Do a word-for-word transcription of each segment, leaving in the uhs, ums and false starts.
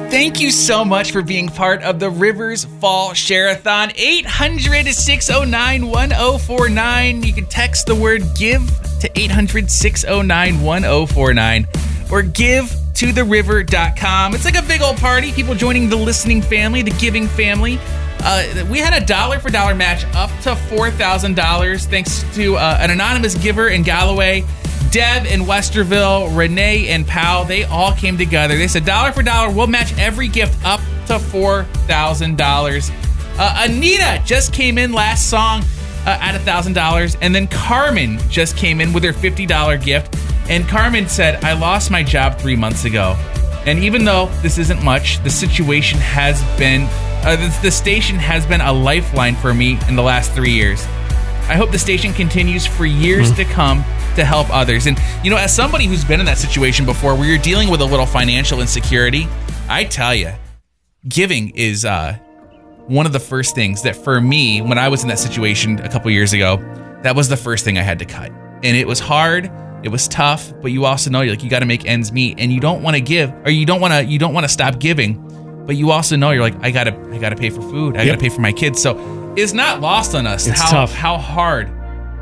Thank you so much for being part of the Rivers Fall Share-a-thon. eight hundred, six oh nine, one oh four nine. You can text the word GIVE to eight hundred, six oh nine, one oh four nine or give to the river dot com. It's like a big old party. People joining the listening family, the giving family. Uh, we had a dollar for dollar match up to four thousand dollars thanks to uh, an anonymous giver in Galloway. Deb in Westerville, Renee and Powell, they all came together. They said, dollar for dollar, we'll match every gift up to four thousand dollars. Uh, Anita just came in last song uh, at one thousand dollars. And then Carmen just came in with her fifty dollars gift. And Carmen said, I lost my job three months ago. And even though this isn't much, the situation has been, uh, the, the station has been a lifeline for me in the last three years. I hope the station continues for years mm-hmm. to come to help others. And, you know, as somebody who's been in that situation before where you're dealing with a little financial insecurity, I tell you, giving is uh, one of the first things that for me, when I was in that situation a couple years ago, that was the first thing I had to cut. And it was hard. It was tough, but you also know you're like, you got to make ends meet and you don't want to give or you don't want to, you don't want to stop giving, but you also know you're like, I got to, I got to pay for food. I yep. got to pay for my kids. So it's not lost on us it's how, tough. how hard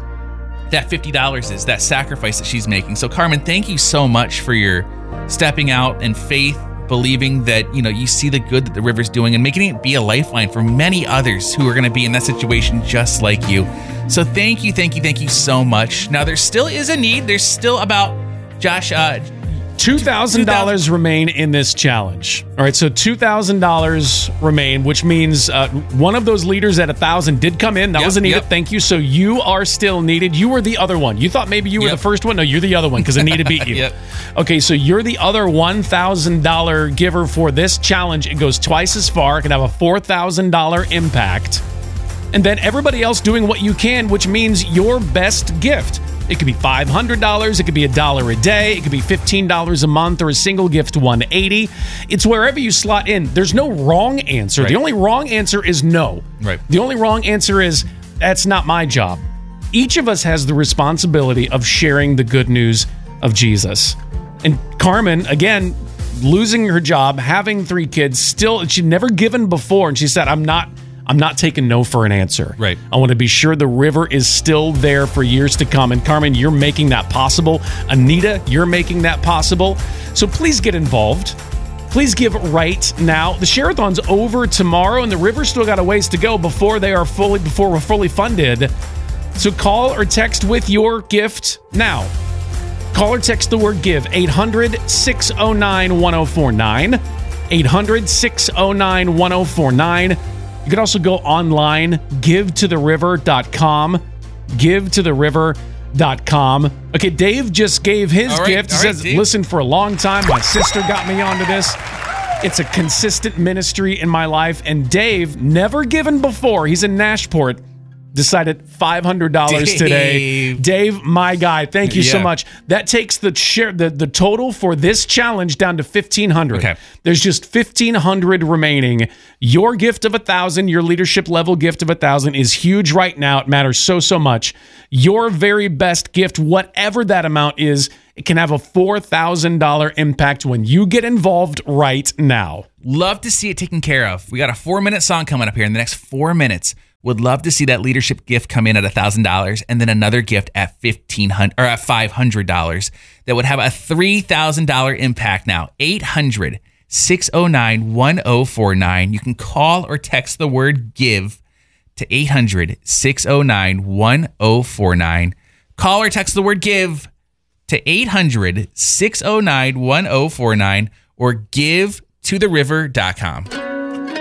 that fifty dollars is, that sacrifice that she's making. So Carmen, thank you so much for your stepping out in faith, believing that, you know, you see the good that the river's doing and making it be a lifeline for many others who are going to be in that situation just like you. So thank you, thank you, thank you so much. Now, there still is a need. There's still about, Josh, uh, two thousand dollars remain in this challenge. All right, so two thousand dollars remain, which means uh, one of those leaders at one thousand dollars did come in. That yep, was Anita. Yep. Thank you. So you are still needed. You were the other one. You thought maybe you were yep. the first one. No, you're the other one because Anita beat you. yep. Okay, so you're the other one thousand dollars giver for this challenge. It goes twice as far. It can have a four thousand dollars impact. And then everybody else doing what you can, which means your best gift. It could be five hundred dollars. It could be a dollar a day. It could be fifteen dollars a month or a single gift one hundred eighty dollars. It's wherever you slot in. There's no wrong answer. Right. The only wrong answer is no. Right. The only wrong answer is that's not my job. Each of us has the responsibility of sharing the good news of Jesus. And Carmen, again, losing her job, having three kids, still, she'd never given before. And she said, I'm not... I'm not taking no for an answer. Right. I want to be sure the river is still there for years to come. And Carmen, you're making that possible. Anita, you're making that possible. So please get involved. Please give right now. The Share-a-thon's over tomorrow, and the river's still got a ways to go before they are fully before we're fully funded. So call or text with your gift now. Call or text the word GIVE, eight hundred, six oh nine, one oh four nine. eight hundred, six oh nine, one oh four nine. You can also go online, give to the river dot com. give to the river dot com. Okay, Dave just gave his all right, gift. He right, says, Dave. listen, for a long time, my sister got me onto this. It's a consistent ministry in my life. And Dave, never given before, he's in Nashport, decided five hundred dollars Dave. today. Dave, my guy, thank you so Yeah. much. That takes the share the, the total for this challenge down to fifteen hundred. Okay. There's just fifteen hundred remaining. Your gift of a thousand, your leadership level gift of a thousand is huge right now. It matters so, so much. Your very best gift, whatever that amount is, it can have a four thousand dollars impact when you get involved right now. Love to see it taken care of. We got a four-minute song coming up here in the next four minutes. Would love to see that leadership gift come in at one thousand dollars and then another gift at fifteen hundred dollars or at five hundred dollars that would have a three thousand dollars impact now. eight hundred, six oh nine, one oh four nine. You can call or text the word GIVE to eight hundred, six oh nine, one oh four nine. Call or text the word GIVE to eight hundred, six oh nine, one oh four nine or give to the river dot com.